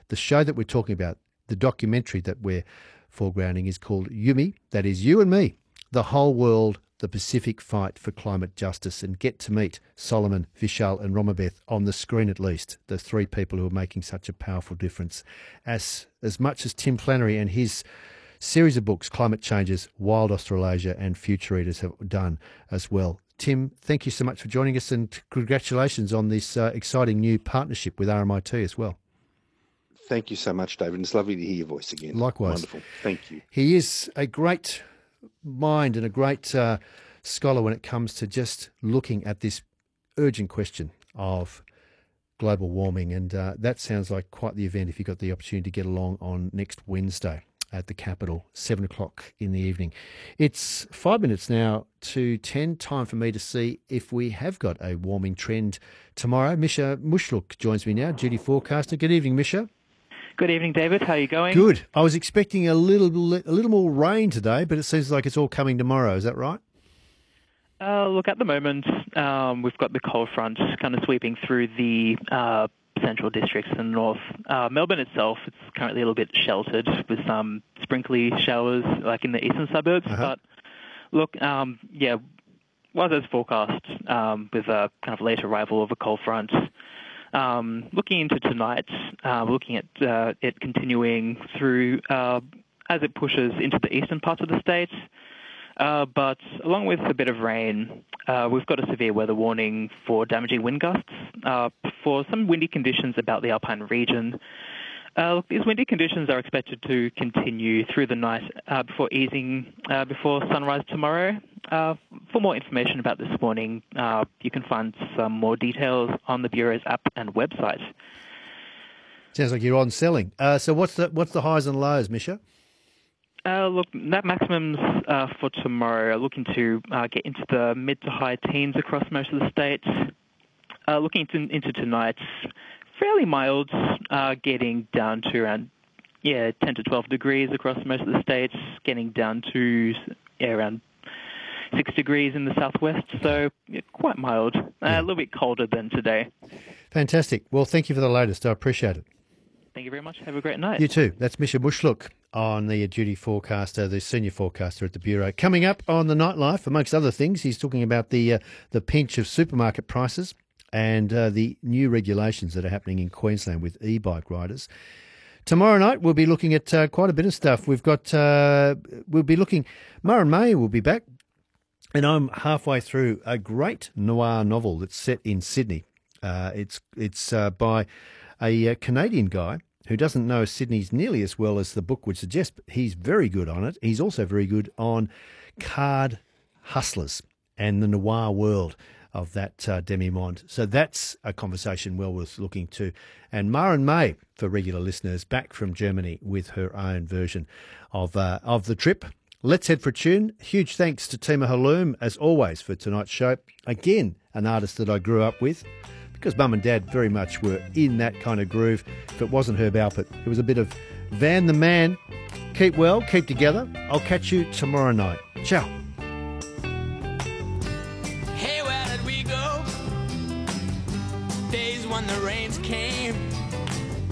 The show that we're talking about, the documentary that we're foregrounding, is called Yumi. That is You and Me, the whole world, the Pacific fight for climate justice, and get to meet Solomon, Vishal and Romabeth on the screen at least, the three people who are making such a powerful difference. As much as Tim Flannery and his series of books, Climate Changes, Wild Australasia and Future Eaters have done as well. Tim, thank you so much for joining us, and congratulations on this exciting new partnership with RMIT as well. Thank you so much, David. It's lovely to hear your voice again. Likewise. Wonderful. Thank you. He is a great mind and a great scholar when it comes to just looking at this urgent question of global warming, and that sounds like quite the event if you got the opportunity to get along on next Wednesday at the Capitol, 7 o'clock in the evening. It's 5 minutes now to 10, time for me to see if we have got a warming trend tomorrow. Misha Mushluk joins me now, duty forecaster. Good evening, Misha. Good evening, David. How are you going? Good. I was expecting a little more rain today, but it seems like it's all coming tomorrow. Is that right? Look, at the moment, we've got the cold front kind of sweeping through the central districts and north. Melbourne itself, it's currently a little bit sheltered with some sprinkly showers like in the eastern suburbs. But look, was as forecast with a kind of late arrival of a cold front. Looking into tonight, looking at it continuing through as it pushes into the eastern parts of the state. But along with a bit of rain, we've got a severe weather warning for damaging wind gusts for some windy conditions about the Alpine region. These windy conditions are expected to continue through the night before easing before sunrise tomorrow. For more information about this warning, you can find some more details on the Bureau's app and website. Sounds like you're on selling. So what's the highs and lows, Misha? Look, net maximums for tomorrow are looking to get into the mid to high teens across most of the state. Looking into tonight, fairly mild, getting down to around 10 to 12 degrees across most of the states, getting down to around 6 degrees in the southwest, so quite mild, a little bit colder than today. Fantastic. Well, thank you for the latest. I appreciate it. Thank you very much. Have a great night. You too. That's Misha Mushluk on the duty forecaster, the senior forecaster at the Bureau. Coming up on the Nightlife, amongst other things, he's talking about the pinch of supermarket prices and the new regulations that are happening in Queensland with e-bike riders. Tomorrow night, we'll be looking at quite a bit of stuff. We've got, we'll be looking, Murray May will be back, and I'm halfway through a great noir novel that's set in Sydney. It's by a Canadian guy who doesn't know Sydney's nearly as well as the book would suggest, but he's very good on it. He's also very good on card hustlers and the noir world of that demi-monde. So that's a conversation well worth looking to. And Maren May, for regular listeners, back from Germany with her own version of the trip. Let's head for a tune. Huge thanks to Tima Haloum, as always, for tonight's show. Again, an artist that I grew up with, because Mum and Dad very much were in that kind of groove. If it wasn't Herb Alpert, it was a bit of Van the Man. Keep well, keep together. I'll catch you tomorrow night. Ciao.